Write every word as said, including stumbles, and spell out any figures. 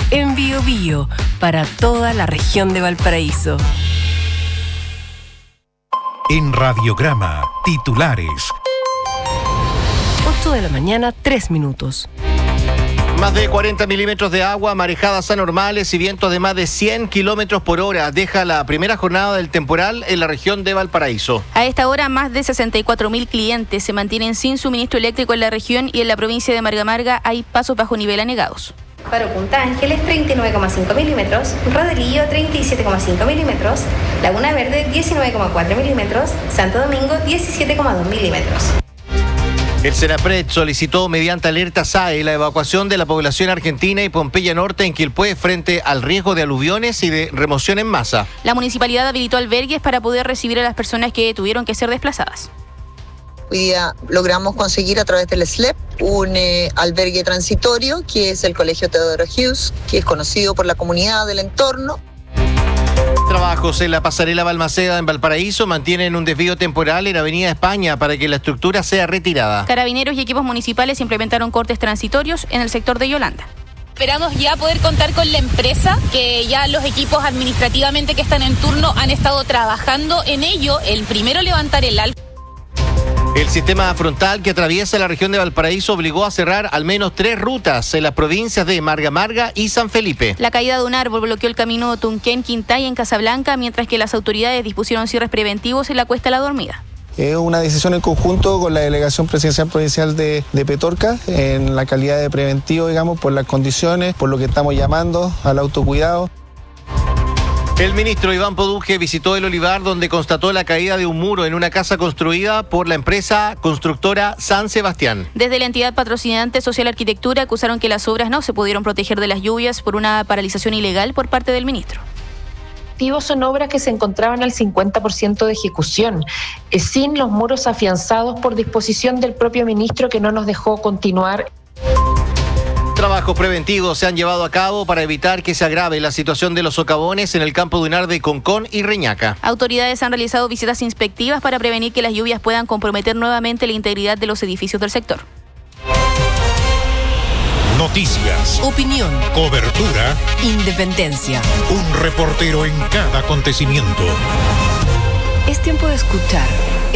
en Bío Bío, para toda la región de Valparaíso. En Radiograma, titulares. ocho de la mañana, tres minutos. Más de cuarenta milímetros de agua, marejadas anormales y vientos de más de cien kilómetros por hora deja la primera jornada del temporal en la región de Valparaíso. A esta hora, más de sesenta y cuatro mil clientes se mantienen sin suministro eléctrico en la región y en la provincia de Marga Marga hay pasos bajo nivel anegados. Para Punta Ángeles, treinta y nueve coma cinco milímetros, Rodelillo, treinta y siete coma cinco milímetros, Laguna Verde, diecinueve coma cuatro milímetros, Santo Domingo, diecisiete coma dos milímetros. El Senapred solicitó mediante alerta S A E la evacuación de la población argentina y Pompeya Norte en Quilpué frente al riesgo de aluviones y de remoción en masa. La municipalidad habilitó albergues para poder recibir a las personas que tuvieron que ser desplazadas. Hoy día logramos conseguir a través del S L E P un eh, albergue transitorio que es el Colegio Teodoro Hughes, que es conocido por la comunidad del entorno. Trabajos en la pasarela Balmaceda en Valparaíso mantienen un desvío temporal en Avenida España para que la estructura sea retirada. Carabineros y equipos municipales implementaron cortes transitorios en el sector de Yolanda. Esperamos ya poder contar con la empresa, que ya los equipos administrativamente que están en turno han estado trabajando en ello. El primero levantar el alfa. El sistema frontal que atraviesa la región de Valparaíso obligó a cerrar al menos tres rutas en las provincias de Marga Marga y San Felipe. La caída de un árbol bloqueó el camino Tunquén-Quintay en Casablanca, mientras que las autoridades dispusieron cierres preventivos en la Cuesta La Dormida. Es una decisión en conjunto con la Delegación Presidencial Provincial de, de Petorca, en la calidad de preventivo, digamos, por las condiciones, por lo que estamos llamando al autocuidado. El ministro Iván Poduje visitó el olivar donde constató la caída de un muro en una casa construida por la empresa constructora San Sebastián. Desde la entidad patrocinante Social Arquitectura acusaron que las obras no se pudieron proteger de las lluvias por una paralización ilegal por parte del ministro. Son obras que se encontraban al cincuenta por ciento de ejecución, eh, sin los muros afianzados por disposición del propio ministro que no nos dejó continuar. Trabajos preventivos se han llevado a cabo para evitar que se agrave la situación de los socavones en el campo dunar de Concón y Reñaca. Autoridades han realizado visitas inspectivas para prevenir que las lluvias puedan comprometer nuevamente la integridad de los edificios del sector. Noticias, Opinión, cobertura, independencia. un reportero en cada acontecimiento. Es tiempo de escuchar